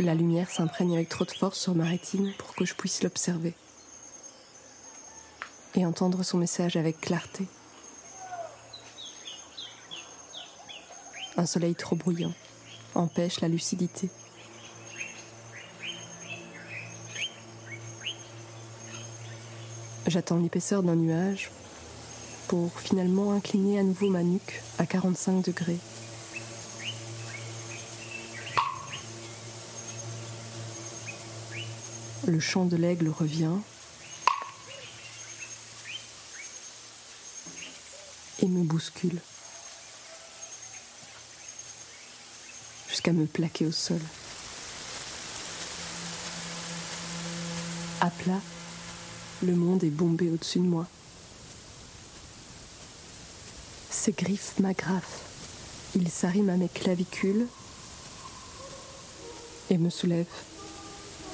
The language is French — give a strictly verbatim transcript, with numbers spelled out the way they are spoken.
La lumière s'imprègne avec trop de force sur ma rétine pour que je puisse l'observer et entendre son message avec clarté. Un soleil trop bruyant empêche la lucidité. J'attends l'épaisseur d'un nuage pour finalement incliner à nouveau ma nuque à quarante-cinq degrés. Le chant de l'aigle revient et me bouscule jusqu'à me plaquer au sol. À plat, le monde est bombé au-dessus de moi. Ses griffes m'agrafent. Il s'arrime à mes clavicules et me soulève.